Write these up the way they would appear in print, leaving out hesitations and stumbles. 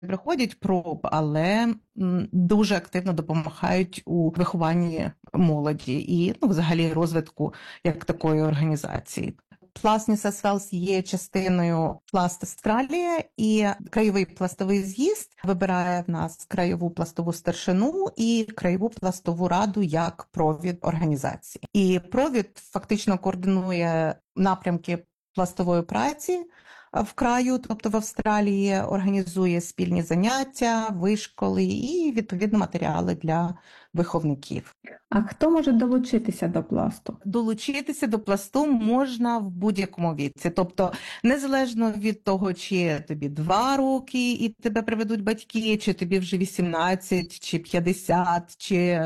приходять проб, але дуже активно допомагають у вихованні молоді і взагалі розвитку як такої організації. Пласт New South Wales є частиною Пласт Австралія, і краєвий пластовий з'їзд вибирає в нас краєву пластову старшину і краєву пластову раду як провід організації. І провід фактично координує напрямки пластової праці в краю, тобто в Австралії, організує спільні заняття, вишколи і, відповідно, матеріали для виховників. А хто може долучитися до пласту? Долучитися до пласту можна в будь-якому віці. Тобто, незалежно від того, чи тобі 2 роки і тебе приведуть батьки, чи тобі вже 18, чи 50, чи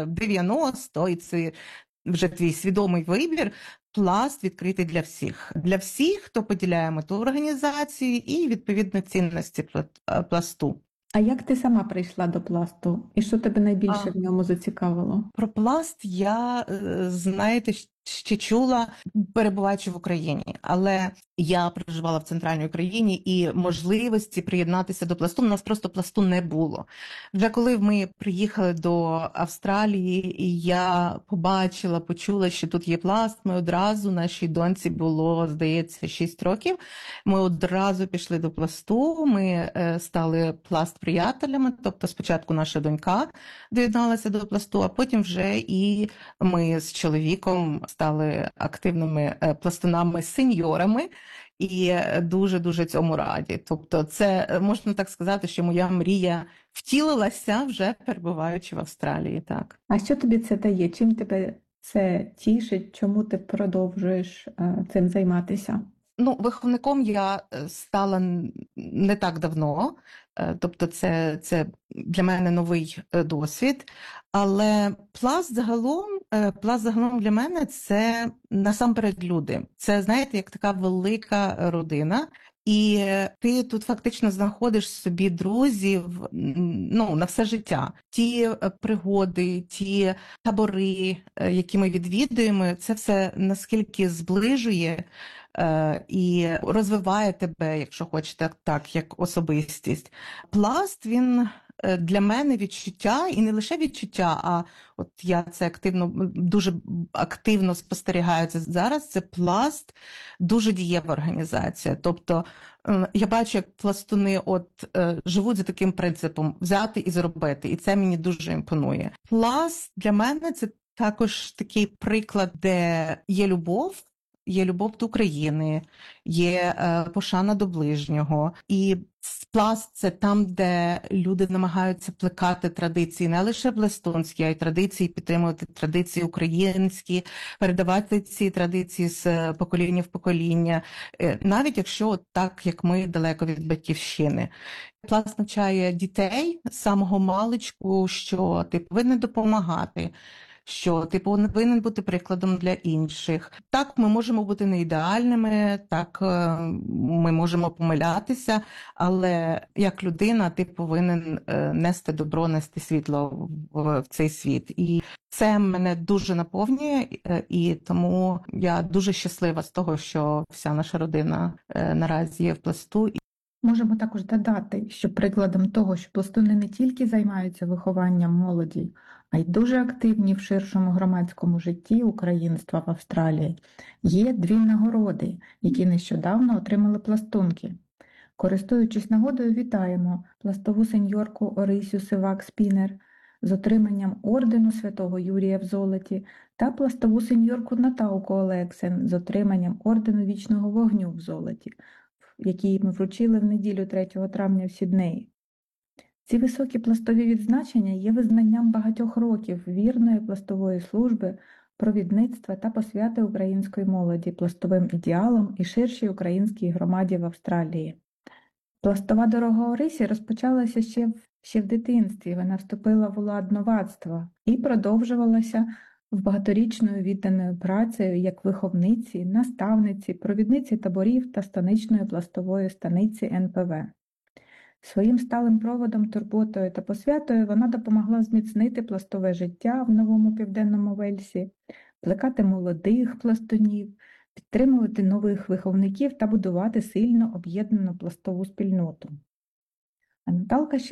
90, і це вже твій свідомий вибір, пласт відкритий для всіх. Для всіх, хто поділяє мету організації і, відповідно, цінності пласту. А як ти сама прийшла до пласту? І що тебе найбільше в ньому зацікавило? Про пласт я, знаєте, ще чула, перебуваючи в Україні. Але я проживала в центральній Україні, і можливості приєднатися до пласту, у нас просто пласту не було. Вже коли ми приїхали до Австралії, і я побачила, почула, що тут є пласт, ми одразу, нашій доньці було, здається, 6 років, ми одразу пішли до пласту, ми стали пласт-приятелями, тобто спочатку наша донька доєдналася до пласту, а потім вже і ми з чоловіком стали активними пластунами-сеньорами і дуже-дуже цьому раді. Тобто це, можна так сказати, що моя мрія втілилася вже перебуваючи в Австралії. Так. А що тобі це дає? Чим тебе це тішить? Чому ти продовжуєш цим займатися? Виховником я стала не так давно, тобто це для мене новий досвід, але пласт загалом для мене це насамперед люди. Це, знаєте, як така велика родина, і ти тут фактично знаходиш собі друзів на все життя. Ті пригоди, ті табори, які ми відвідуємо, це все наскільки зближує і розвиває тебе, якщо хочете, так, як особистість. Пласт, він для мене відчуття, і не лише відчуття, а от я це дуже активно спостерігаю це зараз, це пласт дуже дієва організація. Тобто я бачу, як пластуни живуть за таким принципом взяти і зробити, і це мені дуже імпонує. Пласт для мене це також такий приклад, де є любов до України, є пошана до ближнього. І пласт – це там, де люди намагаються плекати традиції, не лише пластунські, а й традиції, підтримувати традиції українські, передавати ці традиції з покоління в покоління, навіть якщо так, як ми, далеко від батьківщини. Пласт навчає дітей з самого маличку, що ти повинен допомагати, що ти повинен бути прикладом для інших. Так, ми можемо бути не ідеальними, так, ми можемо помилятися, але як людина ти повинен нести добро, нести світло в цей світ. І це мене дуже наповнює, і тому я дуже щаслива з того, що вся наша родина наразі є в пласту. Можемо також додати, що прикладом того, що пластуни не тільки займаються вихованням молоді, а й дуже активні в ширшому громадському житті українства в Австралії, є 2 нагороди, які нещодавно отримали пластунки. Користуючись нагодою, вітаємо пластову сеньорку Орисю Сивак-Спінер з отриманням ордену Святого Юрія в золоті та пластову сеньорку Наталку Олексен з отриманням ордену Вічного вогню в золоті, який ми вручили в неділю 3 травня в Сіднеї. Ці високі пластові відзначення є визнанням багатьох років вірної пластової служби, провідництва та посвяти української молоді пластовим ідеалам і ширшій українській громаді в Австралії. Пластова дорога Орисі розпочалася ще в дитинстві, вона вступила в лад новацтва і продовжувалася в багаторічною відданою працею як виховниці, наставниці, провідниці таборів та станичної пластової станиці НПВ. Своїм сталим проводом, турботою та посвятою вона допомогла зміцнити пластове життя в Новому Південному Вельсі, плекати молодих пластунів, підтримувати нових виховників та будувати сильно об'єднану пластову спільноту. А Наталка ще